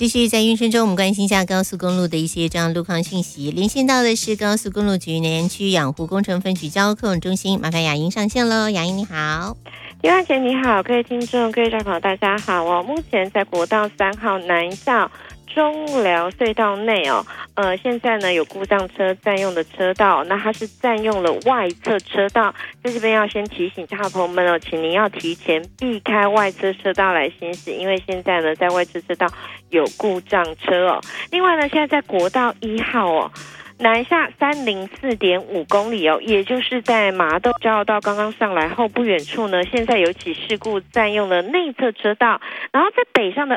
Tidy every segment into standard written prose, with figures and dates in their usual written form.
继续在运生中，我们关心一下高速公路的一些这样路况讯息。连线到的是高速公路局南区养护工程分局交控中心，麻烦雅英上线喽。雅英你好。 丁万姐你好，各位听众、各位站朋友大家好哦。目前在国道3号南向中寮隧道内现在呢有故障车占用的车道，那它是占用了外侧车道，在这边要先提醒大朋友们哦，请您要提前避开外侧车道来行驶，因为现在呢在外侧车道有故障车哦。另外呢，现在在国道1号南下304.5公里也就是在麻豆交流道刚刚上来后不远处呢，现在有起事故占用了内侧车道，然后在北上的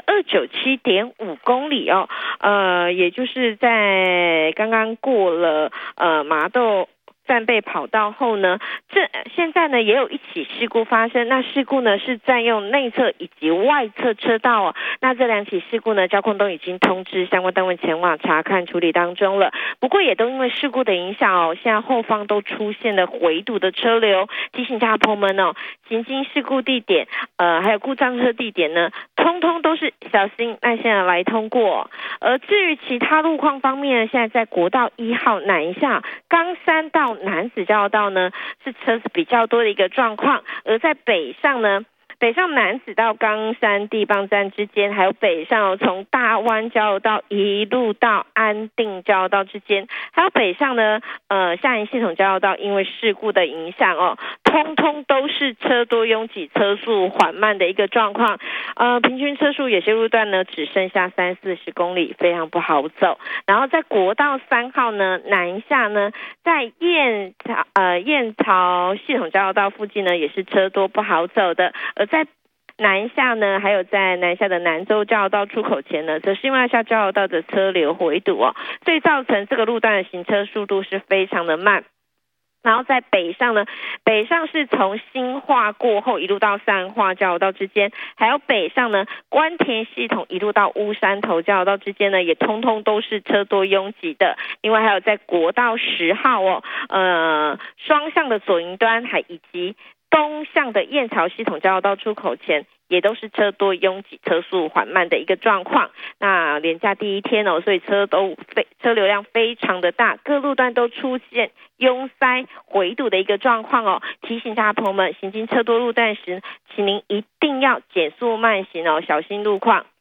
297.5公里也就是在刚刚过了麻豆战备跑道后呢，现在呢也有一起事故发生，那事故呢是占用内侧以及外侧车道那这两起事故呢，交控都已经通知相关单位前往查看处理当中了。不过也都因为事故的影响现在后方都出现了回堵的车流，提醒大家朋友们行经事故地点还有故障车地点呢，通通都是小心耐心的来通过。而至于其他路况方面，现在在国道1号南下冈山到南子交流道呢是车子比较多的一个状况，而在北上南子到冈山地磅站之间，还有北上从大湾交流道一路到安定交流道之间，还有北上呢下营系统交流道，因为事故的影响通通都是车多拥挤、车速缓慢的一个状况。平均车速有些路段呢只剩下30-40公里，非常不好走。然后在国道3号呢南下呢，在燕巢系统交流道附近呢也是车多不好走的。而在南下呢，还有在南下的南州交流道出口前呢，则是因为下交流道的车流回堵所以造成这个路段的行车速度是非常的慢。然后在北上呢，北上是从新化过后一路到善化交流道之间，还有北上呢关田系统一路到乌山头交流道之间呢，也通通都是车多拥挤的。另外还有在国道10号双向的左营端以及东向的燕巢系统交流道出口前，也都是车多拥挤、车速缓慢的一个状况。那连假第一天所以车流量非常的大，各路段都出现拥塞回堵的一个状况提醒大家朋友们，行经车多路段时，请您一定要减速慢行小心路况。